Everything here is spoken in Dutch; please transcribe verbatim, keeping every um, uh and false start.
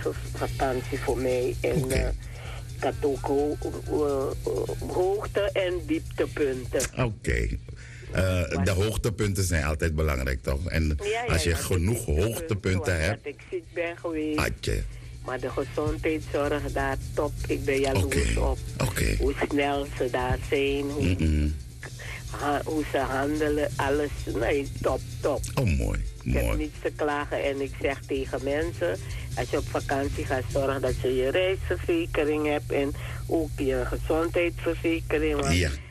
vakantie voor mij. En Oké. uh, ik had ook ho- uh, uh, hoogte- en dieptepunten. Oké. Okay. Uh, de hoogtepunten zijn altijd belangrijk, toch? En Ja, ja, als je ja, genoeg de hoogtepunten hebt... Dat ik ziek ben geweest. Atje. Maar de gezondheidszorg daar top. Ik ben jaloers Okay. op. Okay. Hoe snel ze daar zijn. Hoe, Mm-mm. ha, hoe ze handelen. Alles. Nee, top, top. Oh, mooi. Ik heb Mooi. niets te klagen. En ik zeg tegen mensen... Als je op vakantie gaat, zorg dat je je reisverzekering hebt. En ook je gezondheidsverzekering. Want Ja.